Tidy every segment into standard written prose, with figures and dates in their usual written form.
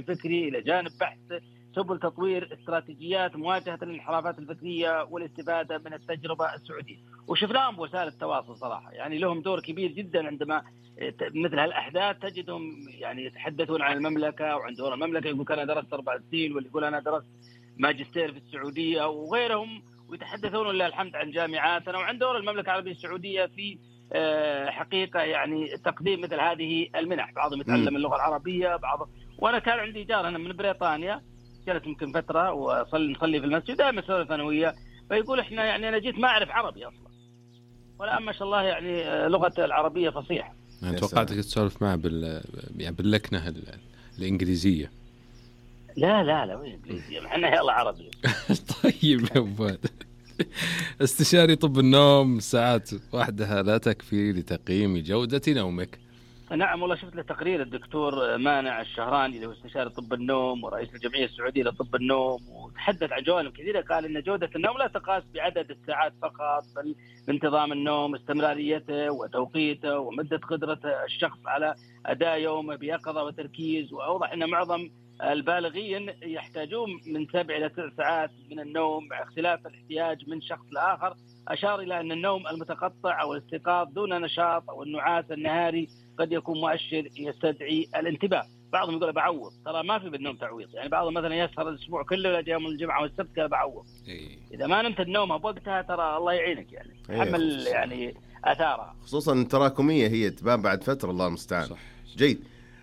الفكري إلى جانب بحث سبل تطوير استراتيجيات مواجهة الانحرافات الفكرية والاستفادة من التجربة السعودية. وشفناهم بوسائل التواصل صراحة، يعني لهم دور كبير جدا عندما مثل هالأحداث تجدهم يعني يتحدثون عن المملكة وعن دور المملكة، يقول أنا درست 4 سنين، واللي يقول أنا درست ماجستير في السعودية وغيرهم، ويتحدثون لله الحمد عن جامعاتنا وعن دور المملكة العربية السعودية في حقيقة يعني تقديم مثل هذه المنح. بعضهم يتعلم اللغة العربية، وأنا كان عندي جار أنا من بريطانيا، جلت يمكن فترة نصلي في المسجد دائما سوالف ثانوية، فيقول إحنا يعني أنا جيت ما أعرف عربي أصلا، ولا ما شاء الله يعني لغة العربية فصيحة. أنا توقعتك تسولف معه يعني باللكنة الإنجليزية. لا وين إنجليزية، معنا يلا عربي. طيب يا أبو فهد، استشاري طب النوم ساعات وحدها لا تكفي لتقييم جودة نومك. نعم والله، شفت له تقرير الدكتور مانع الشهراني اللي هو استشاري طب النوم ورئيس الجمعية السعودية لطب النوم، وتحدث عن جوانب كثيرة. قال إن جودة النوم لا تقاس بعدد الساعات فقط، بل بانتظام النوم، استمراريته وتوقيته، ومدة قدرة الشخص على أداء يومه بيقظة وتركيز. وأوضح أن معظم البالغين يحتاجون من 7 إلى 9 ساعات من النوم مع اختلاف الاحتياج من شخص لآخر. أشار إلى أن النوم المتقطع أو الاستيقاظ دون نشاط أو النعاس النهاري قد يكون مؤشر يستدعي الانتباه. بعضهم يقول بعوض، ترى ما في بالنوم تعويض، يعني بعضهم مثلا يسهر الأسبوع كله لجي يوم الجمعة والسبت قال بعوض. إذا ما نمت النوم بوقتها ترى الله يعينك، يعني تحمل يعني آثارها، خصوصا تراكمية هي تبان بعد فترة، الله المستعان. جيد.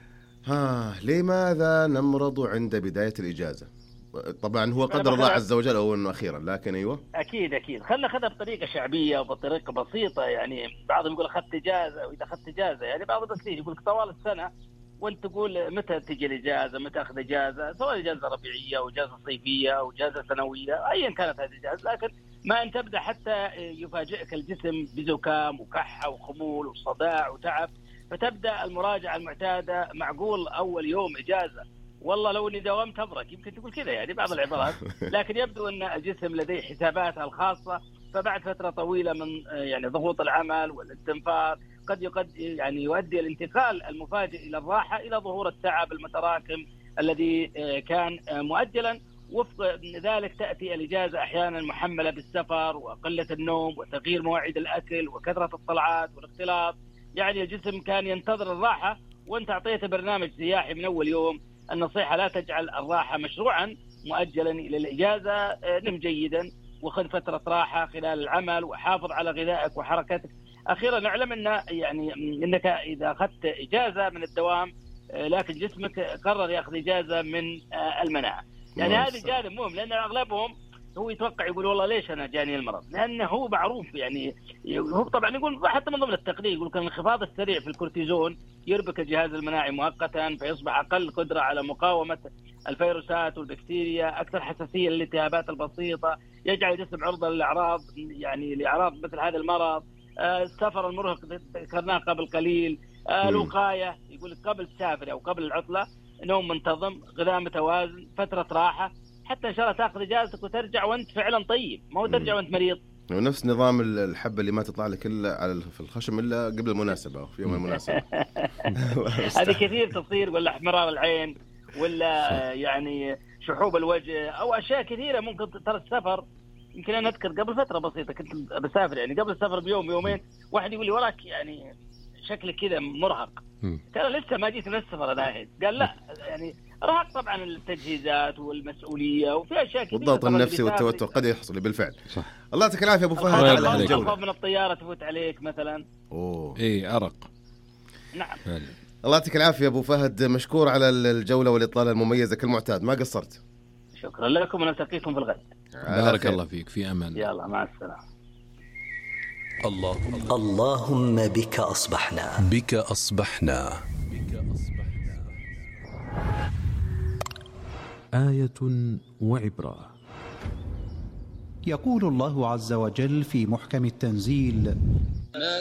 لماذا نمرض عند بداية الإجازة؟ طبعا هو قدر الله عز وجل أو أنه أخيرا، لكن أيوة أكيد خلنا ناخذها بطريقة شعبية وبطريقة بسيطة. يعني بعضهم يقول أخذت إجازة، وإذا أخذت إجازة يعني بعض الناس يقول طوال السنة، وأنت تقول متى تجي الإجازة، متى أخذ إجازة، سواء إجازة ربيعية أو إجازة صيفية أو إجازة سنوية أيا كانت هذه الإجازة. لكن ما أن تبدأ حتى يفاجئك الجسم بزكام وكحة وخمول وصداع وتعب، فتبدأ المراجعة المعتادة. معقول أول يوم إجازة والله لو اني داومت ابرك، يمكن تقول كذا يعني بعض العبارات، لكن يبدو ان الجسم لديه حساباتها الخاصه. فبعد فتره طويله من يعني ضغوط العمل والاستنفار قد يعني يؤدي الانتقال المفاجئ الى الراحه الى ظهور التعب المتراكم الذي كان مؤجلا. وفق ذلك تاتي الاجازه احيانا محمله بالسفر وقله النوم وتغيير مواعيد الاكل وكثره الطلعات والاختلاط. يعني الجسم كان ينتظر الراحه وانت اعطيته برنامج سياحي من اول يوم. النصيحة لا تجعل الراحة مشروعا مؤجلا إلى الإجازة. نم جيدا وخذ فترة راحة خلال العمل، وحافظ على غذائك وحركتك. أخيرا نعلم إنك إذا أخذت إجازة من الدوام لكن جسمك قرر يأخذ إجازة من المناعة، يعني هذا جانب مهم، لأن أغلبهم هو يتوقع يقول والله ليش أنا جاني المرض، لأنه هو معروف. يعني هو طبعا يقول حتى من ضمن التقرير يقول كان الانخفاض السريع في الكورتيزون يربك الجهاز المناعي مؤقتا، فيصبح أقل قدرة على مقاومة الفيروسات والبكتيريا، أكثر حساسية للالتهابات البسيطة، يجعل الجسم عرضة للأعراض، يعني لأعراض مثل هذا المرض. السفر المرهق ذكرناه قبل قليل. الوقاية يقول قبل تسافر أو قبل العطلة نوم منتظم، غذاء متوازن، فترة راحة، حتى إن شاء الله تأخذ إجازتك وترجع وأنت فعلا طيب، ما هو ترجع وأنت مريض. ونفس نظام الحبة اللي ما تطلع لك إلا في الخشم إلا قبل المناسبة أو في يوم المناسبة. هذه كثير تصير، ولا احمرار العين، ولا يعني شحوب الوجه، أو أشياء كثيرة ممكن. ترى السفر يمكن أنا أذكر قبل فترة بسيطة كنت بسافر، يعني قبل السفر بيوم يومين واحد يقول لي وراك يعني شكلك كذا مرهق، قال لسه ما جيت من السفر أنا. قال لا يعني رهق طبعا التجهيزات والمسؤولية وفي أشياء كثيرة، والضغط النفسي والتوتر قد يحصل بالفعل. صح. الله يعطيك العافية أبو فهد على الجولة. الخوف من الطيارة تفوت عليك مثلا. أرق. نعم. الله يعطيك العافية أبو فهد، مشكور على الجولة والإطلالة المميزة كالمعتاد، ما قصرت. شكرا لكم ونلتقيكم في الغد. بارك الله فيك، في أمان. يلا مع السلامة. اللهم بك أصبحنا آية وعبرة. يقول الله عز وجل في محكم التنزيل: ما